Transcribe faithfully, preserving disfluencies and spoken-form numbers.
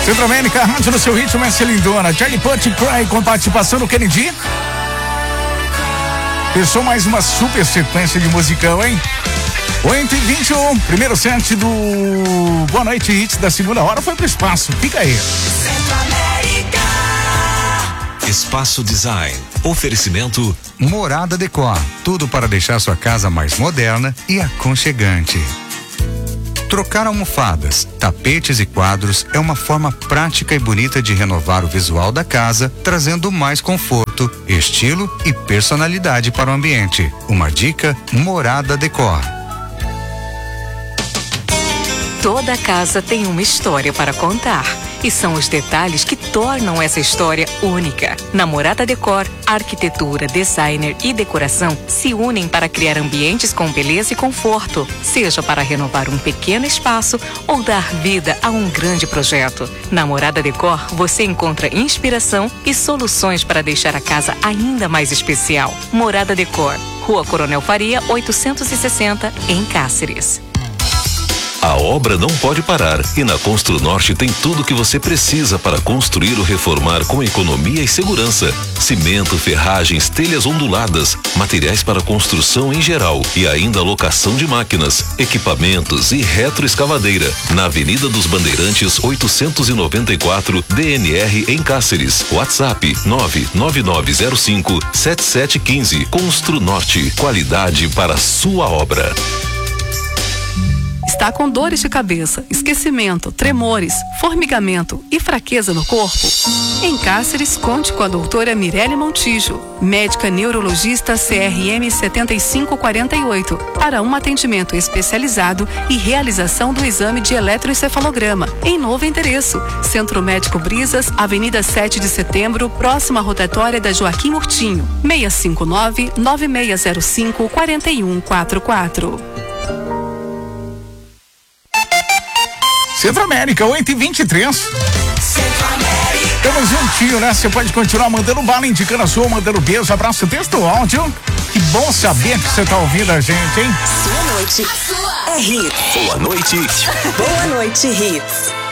Centro América, rádio no seu ritmo, essa lindona. Charlie Puth Cry com participação do Kennedy. Fechou mais uma super sequência de musicão, hein? oito e vinte e um, primeiro set do Boa Noite Hits da segunda hora foi pro espaço. Fica aí. Centro América. Espaço Design. Oferecimento Morada Decor. Tudo para deixar sua casa mais moderna e aconchegante. Trocar almofadas, tapetes e quadros é uma forma prática e bonita de renovar o visual da casa, trazendo mais conforto, estilo e personalidade para o ambiente. Uma dica: Morada Decor. Toda casa tem uma história para contar. E são os detalhes que tornam essa história única. Na Morada Decor, arquitetura, designer e decoração se unem para criar ambientes com beleza e conforto, seja para renovar um pequeno espaço ou dar vida a um grande projeto. Na Morada Decor, você encontra inspiração e soluções para deixar a casa ainda mais especial. Morada Decor, Rua Coronel Faria, oitocentos e sessenta, em Cáceres. A obra não pode parar e na Construnorte tem tudo o que você precisa para construir ou reformar com economia e segurança. Cimento, ferragens, telhas onduladas, materiais para construção em geral e ainda locação de máquinas, equipamentos e retroescavadeira. Na Avenida dos Bandeirantes, oitocentos e noventa e quatro, D N R em Cáceres. WhatsApp nove nove nove zero cinco sete sete um cinco. Construnorte, qualidade para a sua obra. Está com dores de cabeça, esquecimento, tremores, formigamento e fraqueza no corpo? Em Cáceres, conte com a doutora Mirelle Montijo, médica neurologista C R M setenta e cinco quarenta e oito, para um atendimento especializado e realização do exame de eletroencefalograma. Em novo endereço, Centro Médico Brisas, Avenida sete de Setembro, próxima à rotatória da Joaquim Murtinho, seis cinco nove, nove seis zero cinco, quatro um quatro quatro. Centro América, oito e vinte e três. Centro América. Estamos juntinho, né? Você pode continuar mandando bala, indicando a sua, mandando beijo, abraço, texto, áudio. Que bom saber que você tá ouvindo a gente, hein? Sua noite. A sua é Hits. Boa noite. Boa noite, Hits.